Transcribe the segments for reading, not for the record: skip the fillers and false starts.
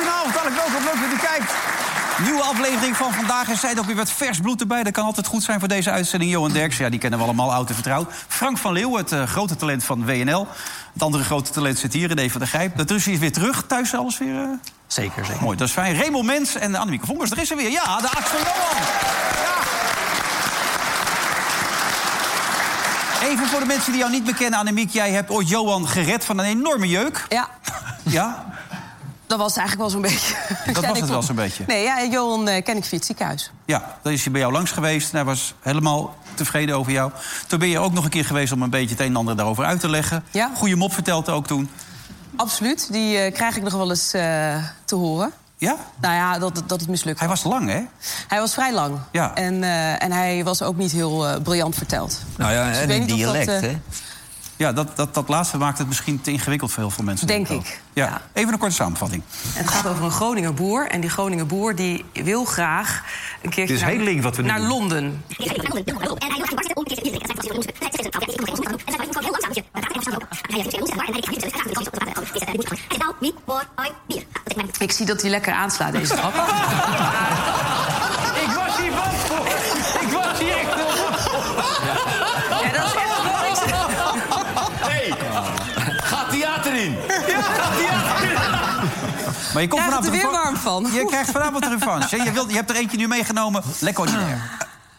goedenavond, hartelijk welkom. Leuk dat u kijkt. Nieuwe aflevering van vandaag. Er zijn ook weer wat vers bloed erbij. Dat kan altijd goed zijn voor deze uitzending. Johan Derksen, ja, die kennen we allemaal, oud en vertrouwd. Frank van Leeuwen, het grote talent van WNL. Het andere grote talent zit hier, René van der Gijp. De Russie is weer terug. Thuis alles weer... Zeker. Mooi, dat is fijn. Raymond Mens en Annemieke Vonders, daar is ze weer. Ja, de arts van Johan. Ja. Even voor de mensen die jou niet bekennen, Annemiek. Jij hebt ooit Johan gered van een enorme jeuk. Ja. Ja? Dat was het eigenlijk wel zo'n beetje. Dat was het wel zo'n beetje? Nee, ja, Johan ken ik via het ziekenhuis. Ja, dan is hij bij jou langs geweest. En hij was helemaal tevreden over jou. Toen ben je ook nog een keer geweest om een beetje het een en ander daarover uit te leggen. Ja. Goeie mop vertelde ook toen. Absoluut, die krijg ik nog wel eens te horen. Ja? Nou ja, dat het mislukt. Hij was lang, hè? Hij was vrij lang. Ja. En hij was ook niet heel briljant verteld. Nou ja, Dus en ik weet in niet of dialect, dat, hè? Ja, dat laatste maakt het misschien te ingewikkeld voor heel veel mensen. Denk ik. Ja. Ja. Even een korte samenvatting. Het gaat over een Groninger boer. En die Groninger boer die wil graag een keertje Dit is heel link wat we nu naar doen. Londen. Ik zie dat hij lekker aanslaat, deze grap. Ik was hier bang voor. Ik was hier echt heel bang voor. Ja, dat is echt Hey, ga theater in! Ja, gaat theater in. Maar je komt krijg er weer revanche. warm van. Je krijgt vanavond de revanche. hè? Je hebt er eentje nu meegenomen. Lekker ordinair.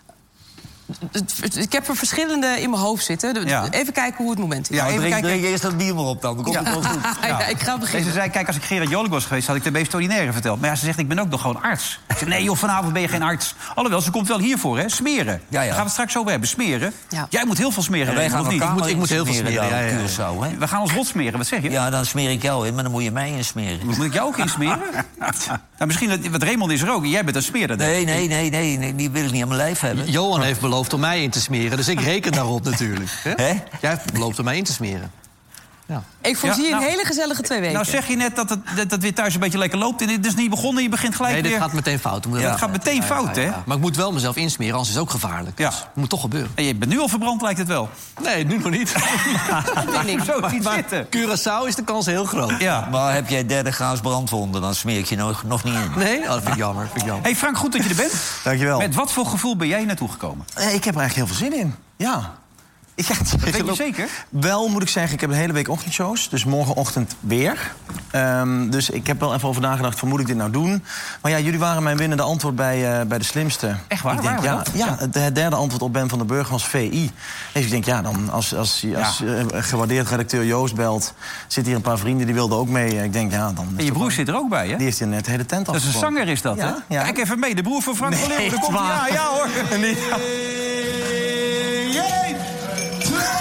Ik heb er verschillende in mijn hoofd zitten. Ja. Even kijken hoe het moment is. Ja, even Drink kijken. eerst dat bier maar op dan komt het wel goed. Ja, ik ga beginnen. Deze zei, kijk, als ik Gerard Joling was geweest, had ik de meest ordinaire verteld. Maar ja, ze zegt, ik ben ook nog gewoon arts. Ik zeg, nee joh, vanavond ben je geen arts. Alhoewel, ze komt wel hiervoor, hè, smeren. Ja. Daar gaan we het straks over hebben, smeren. Ja. Jij moet heel veel smeren, Wij Raymond, gaan of niet? elkaar Ik moet heel veel smeren, daar ja. op Curaçao, hè? We gaan ons rot smeren, wat zeg je? Ja, dan smeer ik jou in, maar dan moet je mij insmeren. Moet ik jou ook insmeren? Nou, misschien, want Raymond is er ook. Jij bent een smerer. Nee, die wil ik niet aan mijn lijf hebben. Johan heeft beloofd om mij in te smeren, dus ik reken daarop natuurlijk. Hè? Hè? Jij hebt beloofd om mij in te smeren. Ja. Ik voorzie Ja, nou- een hele gezellige 2 weken. Nou zeg je net dat het weer thuis een beetje lekker loopt. En dit is niet begonnen, je begint gelijk Nee, dit weer... gaat meteen fout. Het gaat meteen fout, hè? Maar ik moet wel mezelf insmeren, anders is het ook gevaarlijk. Ja. Dus het moet toch gebeuren. En je bent nu al verbrand, lijkt het wel. Nee, nu nog niet. Zo ziet Maar zitten. Curaçao is de kans heel groot. Ja. Maar heb jij derde graads brandwonden, dan smeer ik je nog niet in. Nee? Oh, dat vind ik jammer. Hey Frank, goed dat je er bent. Dankjewel. Met wat voor gevoel ben jij hier naartoe gekomen? Ik heb er eigenlijk heel veel zin in. Ja. Dat weet je zeker? Wel moet ik zeggen, ik heb een hele week ochtendshows. Dus morgenochtend weer. Dus ik heb wel even over nagedacht van, moet ik dit nou doen? Maar ja, jullie waren mijn winnende antwoord bij de slimste. Echt waar? Ik denk, Waren we dat? ja, het derde antwoord op Ben van den Burg was VI. Dus ik denk, ja, dan als gewaardeerd redacteur Joost belt... zitten hier een paar vrienden, die wilden ook mee. Ik denk, ja, dan... En je broer zit er ook bij, hè? Die heeft hier net de hele tent Dat is een afgepakt. zanger, is dat, Ja, hè? ja. Kijk even mee, de broer van Frank van Nee, Leeuwen. Daar komt hij. waar. Ja hoor.